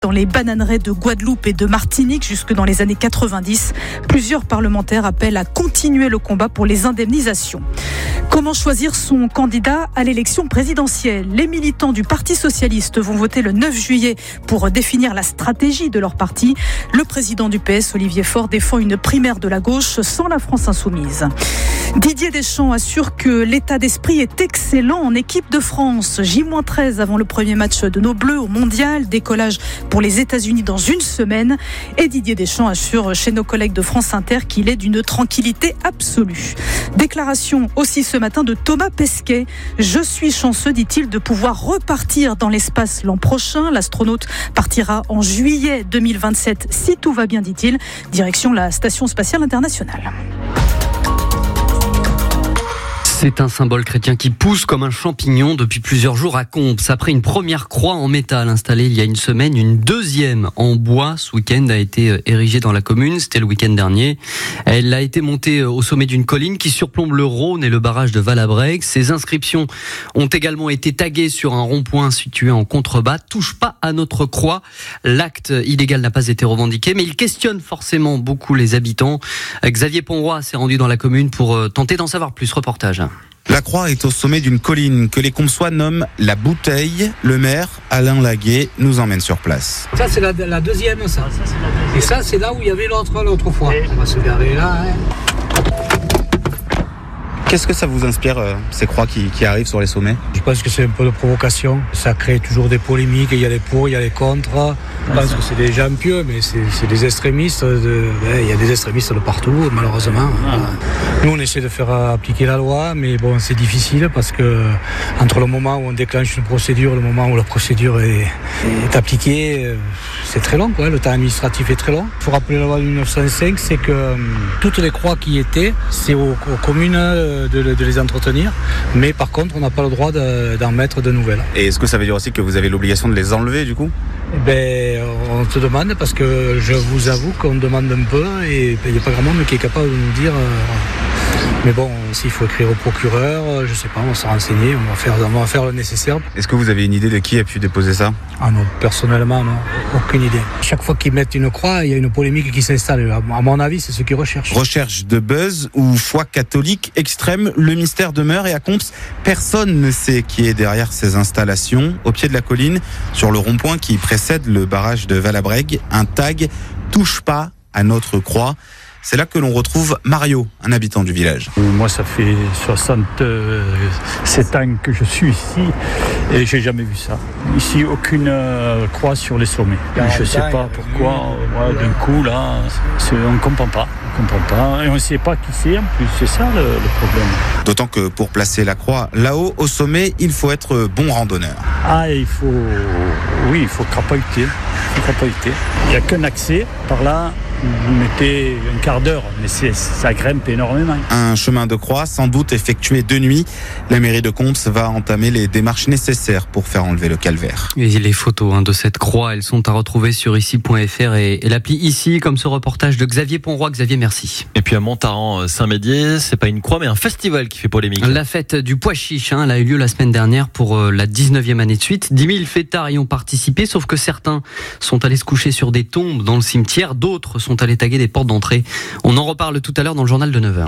dans les bananeraies de Guadeloupe et de Martinique jusque dans les années 90. Plusieurs parlementaires appellent à continuer le combat pour les indemnisations. Comment choisir son candidat à l'élection présidentielle ? Les militants du Parti socialiste vont voter le 9 juillet pour définir la stratégie de leur parti. Le président du PS, Olivier Faure, défend une primaire de la gauche sans la France insoumise. Didier Deschamps assure que l'état d'esprit est excellent en équipe de France. J-13 avant le premier match de nos Bleus au Mondial, décollage pour les États-Unis dans une semaine. Et Didier Deschamps assure chez nos collègues de France Inter qu'il est d'une tranquillité absolue. Déclaration aussi ce matin de Thomas Pesquet. Je suis chanceux, dit-il, de pouvoir repartir dans l'espace l'an prochain. L'astronaute partira en juillet 2027, si tout va bien, dit-il, direction la Station spatiale internationale. C'est un symbole chrétien qui pousse comme un champignon depuis plusieurs jours à Comps. Après une première croix en métal installée il y a une semaine, une deuxième en bois ce week-end a été érigée dans la commune. C'était le week-end dernier. Elle a été montée au sommet d'une colline qui surplombe le Rhône et le barrage de Valabrègue. Ces inscriptions ont également été taguées sur un rond-point situé en contrebas. Touche pas à notre croix. L'acte illégal n'a pas été revendiqué, mais il questionne forcément beaucoup les habitants. Xavier Ponroy s'est rendu dans la commune pour tenter d'en savoir plus. Reportage. La croix est au sommet d'une colline que les Compsois nomment la Bouteille. Le maire, Alain Laguet, nous emmène sur place. Ça, c'est la deuxième, ça. Et ça, c'est là où il y avait l'autre fois. On va se garer là. Qu'est-ce que ça vous inspire, ces croix qui arrivent sur les sommets ? Je pense que c'est un peu de provocation. Ça crée toujours des polémiques. Il y a les pour, il y a les contre. Je pense que c'est des gens pieux, mais c'est des extrémistes. Il y a des extrémistes de partout, malheureusement. Nous, on essaie de faire appliquer la loi, mais bon, c'est difficile parce que entre le moment où on déclenche une procédure, le moment où la procédure est appliquée, c'est très long, quoi. Le temps administratif est très long. Il faut rappeler la loi de 1905, c'est que toutes les croix qui étaient, c'est aux communes de les entretenir, mais par contre, on n'a pas le droit d'en mettre de nouvelles. Et est-ce que ça veut dire aussi que vous avez l'obligation de les enlever, du coup ? On te demande, parce que je vous avoue qu'on demande un peu et il n'y a pas grand monde qui est capable de nous dire. Mais bon, s'il faut écrire au procureur, je sais pas, on va se renseigner, on va faire le nécessaire. Est-ce que vous avez une idée de qui a pu déposer ça ? Ah non, personnellement, non, aucune idée. Chaque fois qu'ils mettent une croix, il y a une polémique qui s'installe. À mon avis, c'est ce qu'ils recherchent. Recherche de buzz ou foi catholique extrême, le mystère demeure et à Comps, personne ne sait qui est derrière ces installations. Au pied de la colline, sur le rond-point qui précède le barrage de Valabrègue, un tag « Touche pas à notre croix ». C'est là que l'on retrouve Mario, un habitant du village. Moi, ça fait 67 ans que je suis ici et j'ai jamais vu ça. Ici, aucune croix sur les sommets. Je ne sais pas pourquoi, d'un coup, là, on ne comprend pas. Et on ne sait pas qui c'est en plus, c'est ça le problème. D'autant que pour placer la croix là-haut, au sommet, il faut être bon randonneur. Il faut crapahuter. Il n'y a qu'un accès par là. Vous mettez un quart d'heure, mais ça grimpe énormément. Un chemin de croix, sans doute effectué de nuit. La mairie de Comps va entamer les démarches nécessaires pour faire enlever le calvaire. Et les photos de cette croix, elles sont à retrouver sur ici.fr et l'appli Ici, comme ce reportage de Xavier Ponroy. Xavier, merci. Et puis à Montaran-Saint-Médier, c'est pas une croix, mais un festival qui fait polémique. La fête du pois chiche, elle a eu lieu la semaine dernière pour la 19e année de suite. 10 000 fêtards y ont participé, sauf que certains sont allés se coucher sur des tombes dans le cimetière, d'autres sont allés taguer des portes d'entrée. On en reparle tout à l'heure dans le journal de 9h.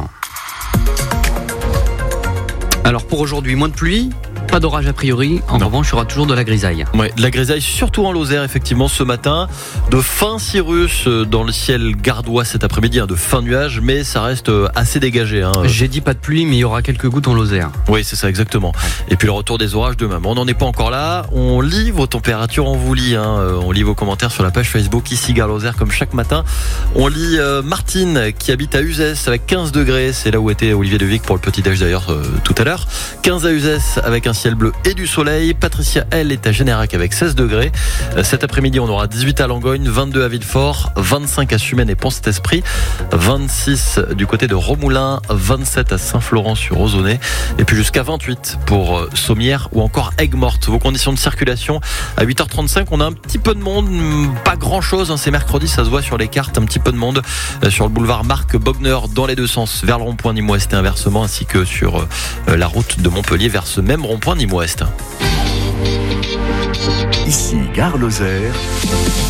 Alors pour aujourd'hui, moins de pluie, pas d'orage a priori. En revanche, il y aura toujours de la grisaille. Ouais, de la grisaille, surtout en Lozère, effectivement, ce matin. De fins cirrus dans le ciel gardois cet après-midi, de fins nuages, mais ça reste assez dégagé. J'ai dit pas de pluie, mais il y aura quelques gouttes en Lozère. Oui, c'est ça, exactement. Et puis le retour des orages demain. On n'en est pas encore là. On lit vos températures, on vous lit. On lit vos commentaires sur la page Facebook Ici Gare Lozère, comme chaque matin. On lit Martine, qui habite à Uzès, avec 15 degrés. C'est là où était Olivier Devic pour le petit-déj d'ailleurs tout à l'heure. 15 à Uzès, avec un ciel bleu et du soleil. Patricia, elle, est à Générac avec 16 degrés. Cet après-midi, on aura 18 à Langogne, 22 à Villefort, 25 à Sumène et Pont-Saint-Esprit, 26 du côté de Romoulin, 27 à Saint-Florent-sur-Ozonay, et puis jusqu'à 28 pour Sommières ou encore Aigues-Mortes. Vos conditions de circulation, à 8h35, on a un petit peu de monde, pas grand-chose, c'est mercredi, ça se voit sur les cartes, un petit peu de monde sur le boulevard Marc Bogner dans les deux sens, vers le rond-point Nîmes-Ouest et inversement, ainsi que sur la route de Montpellier vers ce même rond-point Nîmes-Ouest. Ici Gare Lozère.